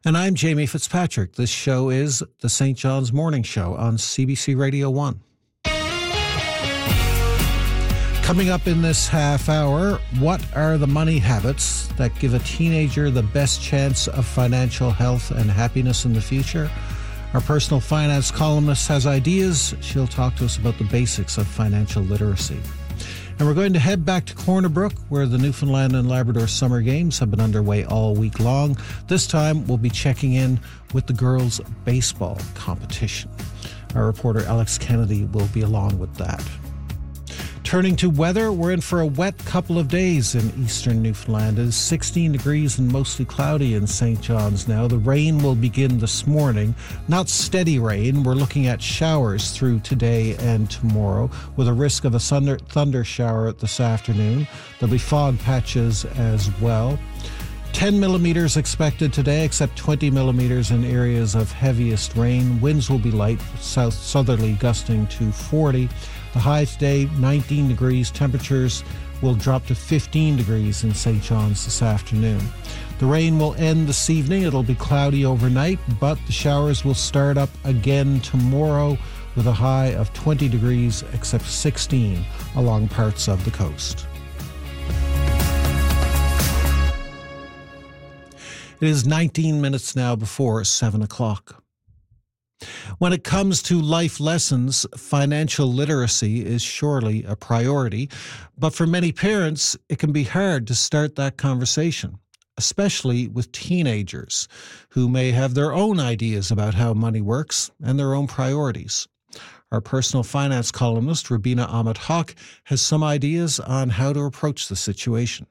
And I'm Jamie Fitzpatrick. This show is the St. John's Morning Show on CBC Radio 1. Coming up in this half hour, what are the money habits that give a teenager the best chance of financial health and happiness in the future? Our personal finance columnist has ideas. She'll talk to us about the basics of financial literacy. And we're going to head back to Corner Brook, where the Newfoundland and Labrador Summer Games have been underway all week long. This time, we'll be checking in with the girls' baseball competition. Our reporter Alex Kennedy will be along with that. Turning to weather, we're in for a wet couple of days in eastern Newfoundland. It is 16 degrees and mostly cloudy in St. John's now. The rain will begin this morning. Not steady rain. We're looking at showers through today and tomorrow with a risk of a thunder shower this afternoon. There'll be fog patches as well. 10 millimeters expected today, except 20 millimeters in areas of heaviest rain. Winds will be light, southerly gusting to 40. The high today, 19 degrees. Temperatures will drop to 15 degrees in St. John's this afternoon. The rain will end this evening. It'll be cloudy overnight, but the showers will start up again tomorrow with a high of 20 degrees, except 16 along parts of the coast. It is 19 minutes now before 7 o'clock. When it comes to life lessons, financial literacy is surely a priority, but for many parents, it can be hard to start that conversation, especially with teenagers who may have their own ideas about how money works and their own priorities. Our personal finance columnist, Rubina Ahmed-Haq, has some ideas on how to approach the situation.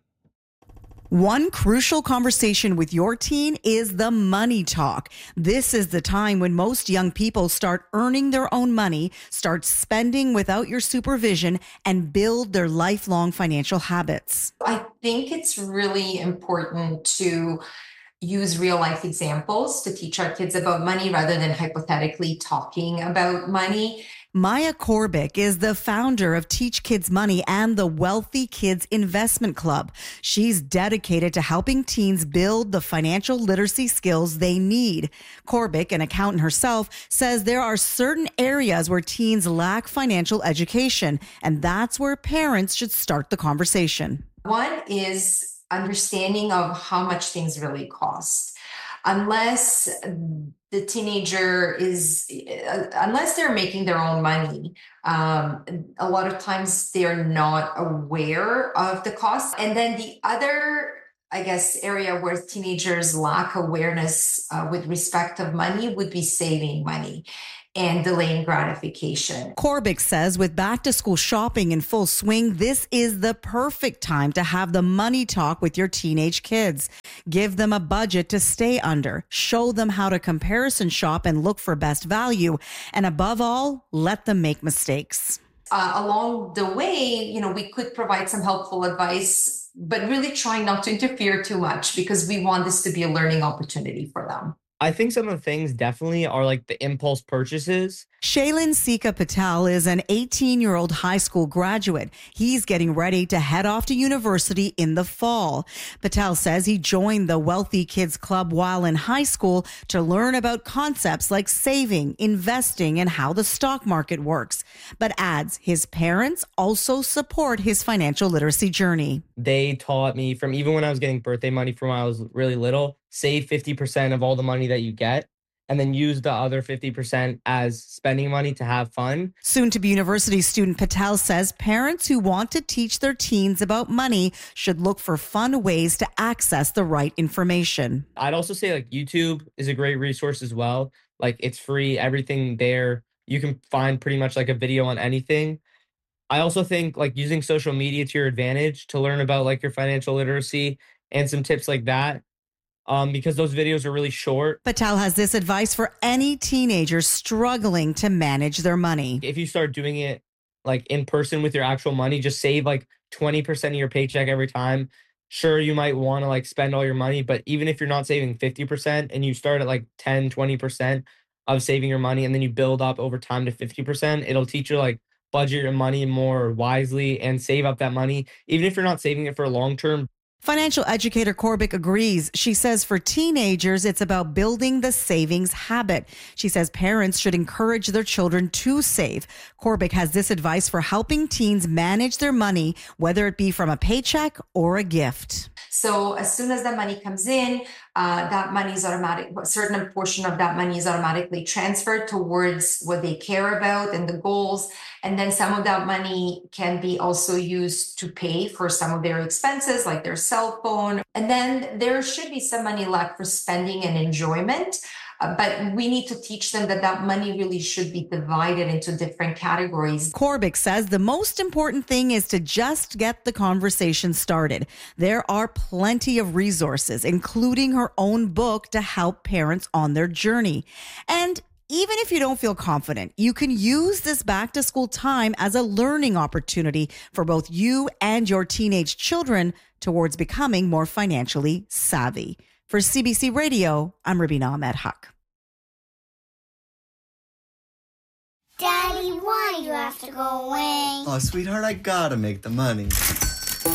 One crucial conversation with your teen is the money talk. This is the time when most young people start earning their own money, start spending without your supervision, and build their lifelong financial habits. I think it's really important to use real life examples to teach our kids about money rather than hypothetically talking about money. Maya Korbick is the founder of Teach Kids Money and the Wealthy Kids Investment Club. She's dedicated to helping teens build the financial literacy skills they need. Korbick, an accountant herself, says there are certain areas where teens lack financial education, and that's where parents should start the conversation. One is understanding of how much things really cost. Unless the teenager unless they're making their own money, a lot of times they're not aware of the cost. And then the other, area where teenagers lack awareness with respect of money would be saving money and delaying gratification. Korbick says with back to school shopping in full swing, this is the perfect time to have the money talk with your teenage kids. Give them a budget to stay under, show them how to comparison shop and look for best value, and above all, let them make mistakes. Along the way, we could provide some helpful advice, but really trying not to interfere too much because we want this to be a learning opportunity for them. I think some of the things definitely are like the impulse purchases. Shailin Sika Patel is an 18-year-old high school graduate. He's getting ready to head off to university in the fall. Patel says he joined the Wealthy Kids Club while in high school to learn about concepts like saving, investing, and how the stock market works. But adds his parents also support his financial literacy journey. They taught me from even when I was getting birthday money from when I was really little, save 50% of all the money that you get, and then use the other 50% as spending money to have fun. Soon-to-be university student Patel says parents who want to teach their teens about money should look for fun ways to access the right information. I'd also say like YouTube is a great resource as well. Like it's free, everything there. You can find pretty much like a video on anything. I also think like using social media to your advantage to learn about like your financial literacy and some tips like that. Because those videos are really short. Patel has this advice for any teenager struggling to manage their money. If you start doing it like in person with your actual money, just save like 20% of your paycheck every time. Sure, you might want to like spend all your money, but even if you're not saving 50% and you start at like 10, 20% of saving your money and then you build up over time to 50%, it'll teach you like budget your money more wisely and save up that money. Even if you're not saving it for long term, Financial educator Corbic agrees. She says for teenagers, it's about building the savings habit. She says parents should encourage their children to save. Corbic has this advice for helping teens manage their money, whether it be from a paycheck or a gift. So as soon as the money comes in, that money is automatic. A certain portion of that money is automatically transferred towards what they care about and the goals. And then some of that money can be also used to pay for some of their expenses, like their cell phone. And then there should be some money left for spending and enjoyment. But we need to teach them that that money really should be divided into different categories. Corbic says the most important thing is to just get the conversation started. There are plenty of resources, including her own book, to help parents on their journey. And even if you don't feel confident, you can use this back to school time as a learning opportunity for both you and your teenage children towards becoming more financially savvy. For CBC Radio, I'm Rubina Ahmed Haq. Daddy, why do you have to go away? Oh, sweetheart, I gotta make the money.